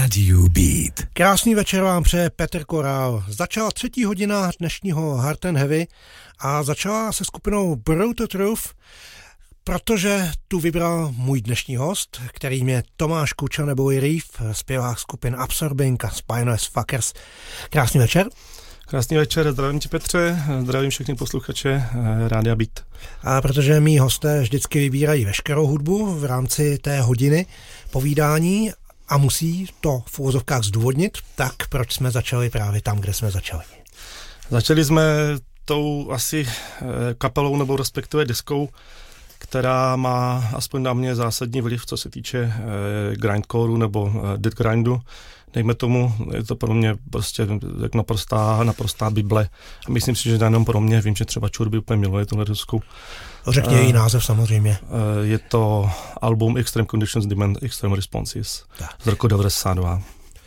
Radio Beat. Krásný večer vám přeje Petr Korál. Začala 3. hodina dnešního Hard and Heavy a začala se skupinou Brutal Truth, protože tu vybral můj dnešní host, kterým je Tomáš Kuča nebo i Reef, zpěvák skupin Absorbing a Spineless Fuckers. Krásný večer. Krásný večer, zdravím tě Petře, zdravím všechny posluchače Rádia Beat. A protože mý hosté vždycky vybírají veškerou hudbu v rámci té hodiny povídání a musí to v uvozovkách zdůvodnit, tak proč jsme začali právě tam, kde jsme začali? Začali jsme tou asi kapelou nebo respektive deskou, která má aspoň na mě zásadní vliv, co se týče grindcoreu nebo dead grindu. Dejme tomu, je to pro mě prostě jak naprostá bible. A myslím si, že nejenom pro mě, vím, že třeba Čurby úplně miluje tuhle desku. Řekni její název samozřejmě. Je to album Extreme Conditions Demand Extreme Responses z roku 92.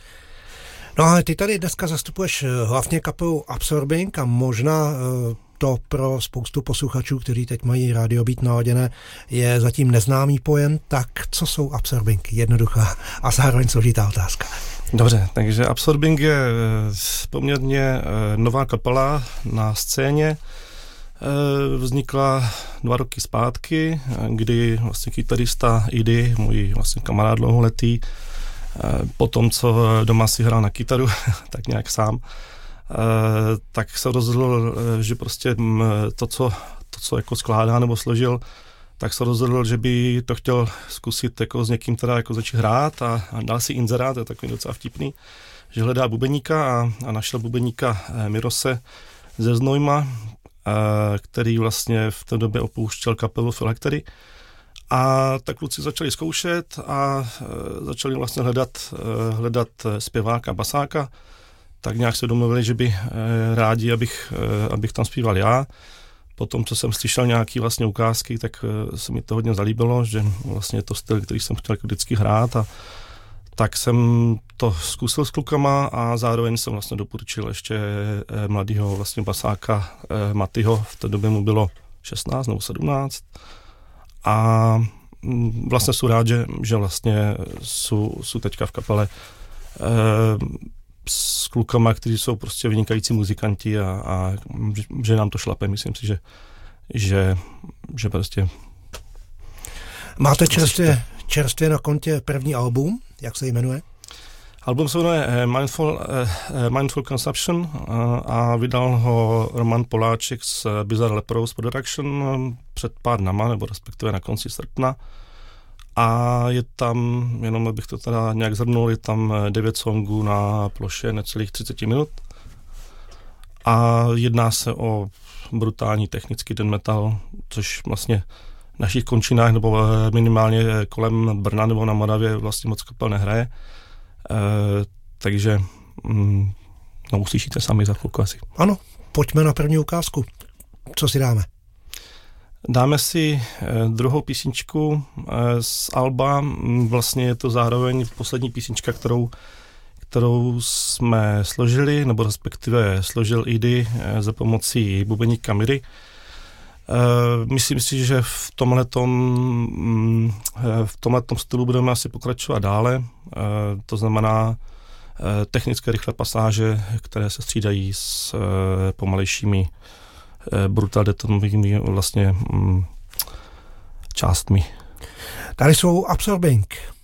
No ale ty tady dneska zastupuješ hlavně kapelu Absorbing a možná to pro spoustu posluchačů, kteří teď mají Radio Beat naladěné, je zatím neznámý pojem. Tak co jsou Absorbing? Jednoduchá a zároveň složitá otázka. Dobře, takže Absorbing je poměrně nová kapela na scéně. Vznikla 2 roky zpátky, kdy vlastně kytarista Idy, můj vlastně kamarád dlouholetý, po tom, co doma si hrál na kytaru, tak nějak sám, tak se rozhodl, že prostě to, co jako skládá nebo složil, tak se rozhodl, že by to chtěl zkusit jako s někým teda jako začít hrát a dal si inzerát, je takový docela vtipný, že hledá bubeníka a našel bubeníka Mirose ze Znojma, který vlastně v té době opouštěl kapelu Phylactery. A tak kluci začali zkoušet a začali vlastně hledat zpěváka, basáka. Tak nějak se domluvili, že by rádi, abych tam zpíval já. Potom, co jsem slyšel nějaký vlastně ukázky, tak se mi to hodně zalíbilo, že vlastně je to styl, který jsem chtěl vždycky hrát a tak jsem to zkusil s klukama a zároveň jsem vlastně doporučil ještě mladýho vlastně basáka Matyho, v té době mu bylo 16 nebo 17 a vlastně jsem rád, že vlastně jsou teďka v kapele s klukama, kteří jsou prostě vynikající muzikanti a že nám to šlape, myslím si, že prostě... Máte čerstvě na kontě první album, jak se jmenuje? Album se jmenuje Mindful Consumption a vydal ho Roman Poláček z Bizarre Leprous Production před pár dnama, nebo respektive na konci srpna. A je tam, jenom abych to teda nějak zhrnul, je tam 9 songů na ploše necelých 30 minut. A jedná se o brutální technický death metal, což vlastně v našich končinách, nebo minimálně kolem Brna nebo na Moravě vlastně moc kapel nehraje. Takže uslyšíte sami za chvilku asi. Ano, pojďme na první ukázku. Co si dáme? Dáme si druhou písničku z alba, vlastně je to zároveň poslední písnička, kterou jsme složili, nebo respektive složil Idy za pomocí bubeníka Miry. Myslím si, že v tomhletom stylu budeme asi pokračovat dále, to znamená technické rychlé pasáže, které se střídají s pomalejšími brutal detonovými vlastně částmi. Tady jsou Absorbing.